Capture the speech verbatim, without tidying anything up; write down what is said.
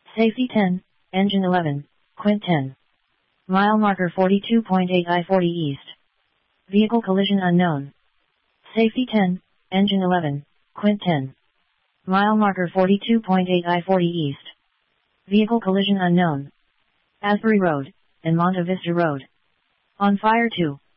Safety ten, Engine eleven, Quint ten. Mile marker forty-two point eight I forty East. Vehicle collision unknown. Safety ten, Engine eleven, Quint ten. Mile marker forty-two point eight I forty East. Vehicle collision unknown. Asbury Road, and Monte Vista Road. On fire two.